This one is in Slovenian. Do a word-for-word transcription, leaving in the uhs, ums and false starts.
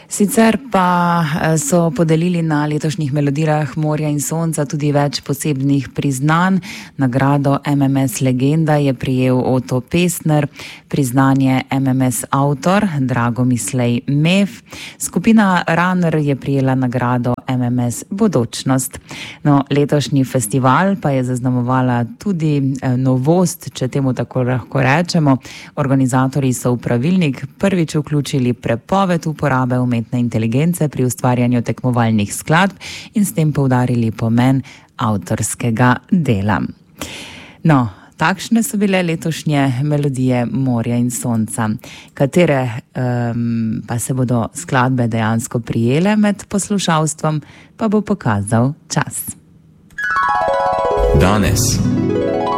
Sicer pa so podelili na letošnjih Melodijah morja in sonca tudi več posebnih priznanj. Nagrado M M S Legenda je prijel Oto Pestner, priznanje M M S Avtor Dragomislej Mef. Skupina Runner je prijela nagrado M M S Bodočnost. No, letošnji festival pa je zaznamovala tudi novost, če temu tako lahko rečemo. Organizatorji so v pravilnik prvič vključili prepoved uporabe umetnosti inteligence pri ustvarjanju tekmovalnih skladb in s tem poudarili pomen avtorskega dela. No, takšne so bile letošnje Melodije morja in sonca. Katere um, pa se bodo skladbe dejansko prijele med poslušalstvom, pa bo pokazal čas. Danes